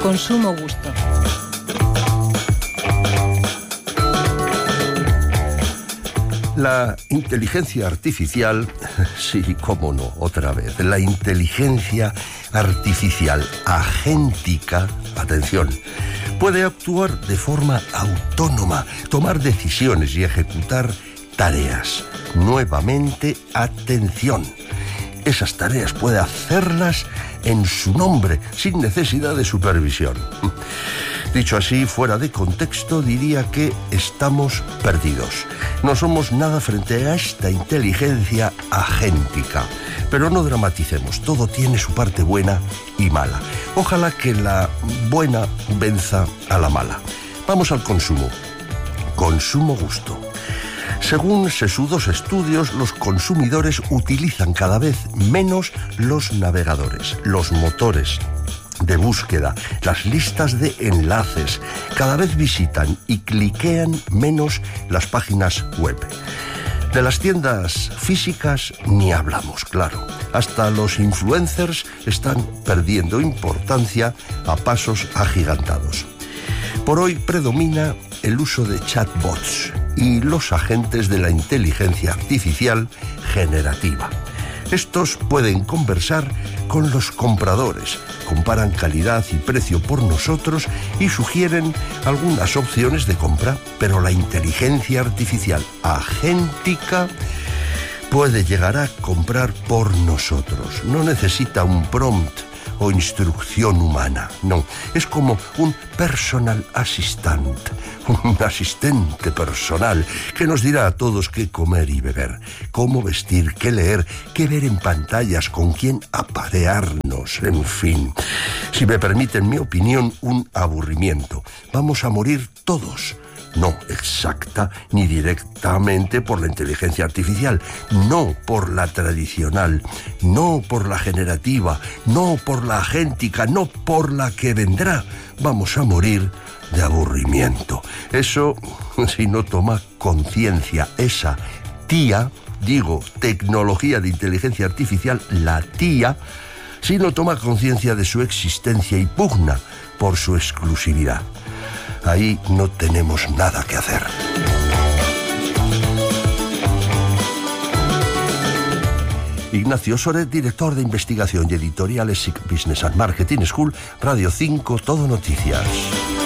Consumo gusto. La inteligencia artificial, sí, cómo no, otra vez, la inteligencia artificial agéntica, atención, puede actuar de forma autónoma, tomar decisiones y ejecutar tareas. Nuevamente, atención, esas tareas puede hacerlas en su nombre, sin necesidad de supervisión. Dicho así, fuera de contexto, diría que estamos perdidos. No somos nada frente a esta inteligencia agéntica. Pero no dramaticemos, todo tiene su parte buena y mala. Ojalá que la buena venza a la mala. Vamos al consumo. Consumo gusto. Según sesudos estudios, los consumidores utilizan cada vez menos los navegadores, los motores de búsqueda, las listas de enlaces. Cada vez visitan y cliquean menos las páginas web. De las tiendas físicas ni hablamos, claro. Hasta los influencers están perdiendo importancia a pasos agigantados. Por hoy predomina el uso de chatbots y los agentes de la inteligencia artificial generativa. Estos pueden conversar con los compradores, comparan calidad y precio por nosotros y sugieren algunas opciones de compra, pero la inteligencia artificial agéntica puede llegar a comprar por nosotros. No necesita un prompt o instrucción humana, no, es como un personal assistant, un asistente personal que nos dirá a todos qué comer y beber, cómo vestir, qué leer, qué ver en pantallas, con quién aparearnos, en fin. Si me permiten mi opinión, un aburrimiento. Vamos a morir todos. No exacta ni directamente por la inteligencia artificial, no por la tradicional, no por la generativa, no por la agéntica, no por la que vendrá. Vamos a morir de aburrimiento. Eso si no toma conciencia esa tía, digo, tecnología de inteligencia artificial, la tía, si no toma conciencia de su existencia y pugna por su exclusividad. Ahí no tenemos nada que hacer. Ignacio Soret, director de investigación y editoriales SIC Business and Marketing School, Radio 5, Todo Noticias.